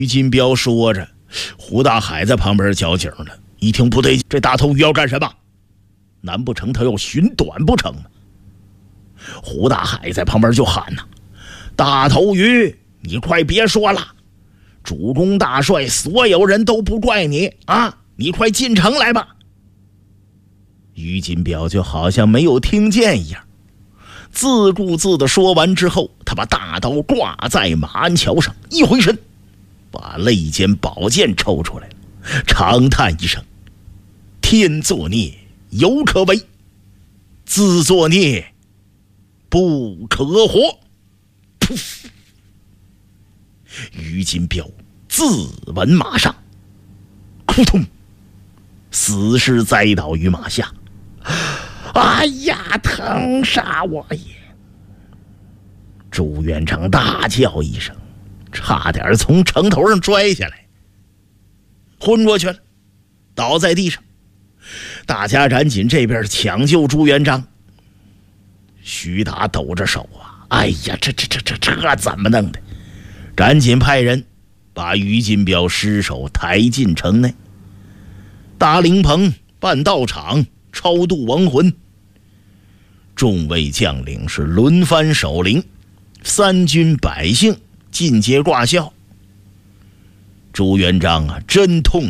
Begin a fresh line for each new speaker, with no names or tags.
于金彪说着，胡大海在旁边交警呢，一听不对劲，这大头鱼要干什么？难不成他要寻短不成吗？胡大海在旁边就喊呐：“大头鱼，你快别说了，主公大帅，所有人都不怪你啊！你快进城来吧。”于金彪就好像没有听见一样，自顾自地说完之后，他把大刀挂在马鞍桥上，一回身，把肋间宝剑抽出来了，长叹一声：“天作孽，犹可为；自作孽，不可活。”噗！于金彪自刎马上，扑通，死尸栽倒于马下。哎呀，疼杀我也！朱元璋大叫一声，差点从城头上摔下来，昏过去了，倒在地上。大家赶紧这边抢救朱元璋。徐达抖着手啊，哎呀，这怎么弄的？赶紧派人把于金彪尸首抬进城内，搭灵棚，办道场，超度亡魂。众位将领是轮番守灵，三军百姓尽皆挂孝。朱元璋啊，真痛